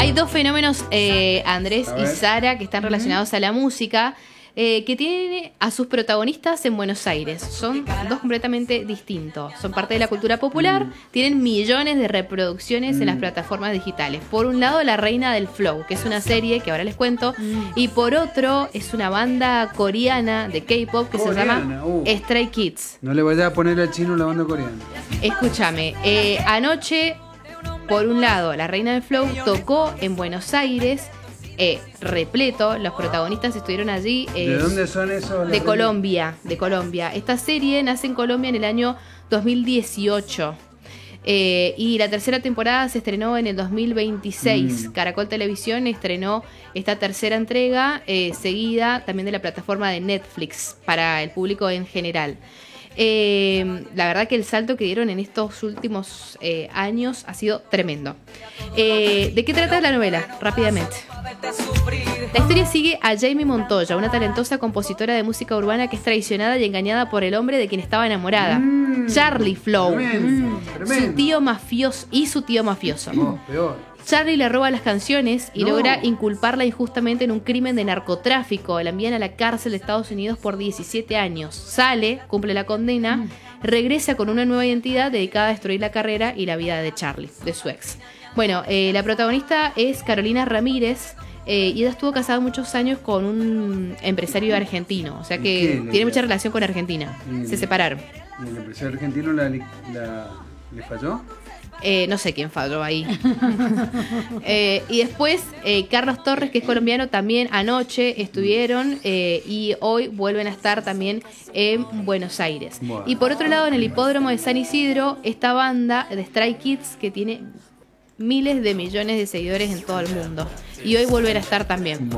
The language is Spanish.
Hay dos fenómenos, Andrés y Sara, que están relacionados a la música, que tienen a sus protagonistas en Buenos Aires. Son dos completamente distintos. Son parte de la cultura popular, tienen millones de reproducciones en las plataformas digitales. Por un lado, La Reina del Flow, que es una serie que ahora les cuento, y por otro, es una banda coreana de K-pop que se llama Stray Kids. No le vayas a poner al chino la banda coreana. Escúchame, anoche, por un lado, La Reina del Flow tocó en Buenos Aires, repleto, los protagonistas estuvieron allí. ¿De dónde son esos? De Colombia. Esta serie nace en Colombia en el año 2018. Y la tercera temporada se estrenó en el 2026. Caracol Televisión estrenó esta tercera entrega, seguida también de la plataforma de Netflix para el público en general. La verdad que el salto que dieron en estos últimos años ha sido tremendo. ¿De qué trata la novela? Rápidamente. La historia sigue a Jamie Montoya, una talentosa compositora de música urbana que es traicionada y engañada por el hombre de quien estaba enamorada, Charlie Flow, Tremendo. su tío mafioso. No, peor. Charlie le roba las canciones y logra inculparla injustamente en un crimen de narcotráfico. La envían a la cárcel de Estados Unidos por 17 años. Sale, cumple la condena, regresa con una nueva identidad dedicada a destruir la carrera y la vida de Charlie, de su ex. Bueno, la protagonista es Carolina Ramírez, y ella estuvo casada muchos años con un empresario argentino. O sea que tiene mucha relación con Argentina. Se separaron. ¿Y el empresario argentino le falló? No sé quién falló ahí. Y después Carlos Torres, que es colombiano, también anoche estuvieron y hoy vuelven a estar también en Buenos Aires. Bueno. Y por otro lado, en el hipódromo de San Isidro, esta banda de Stray Kids que tiene miles de millones de seguidores en todo el mundo. Y hoy vuelven a estar también.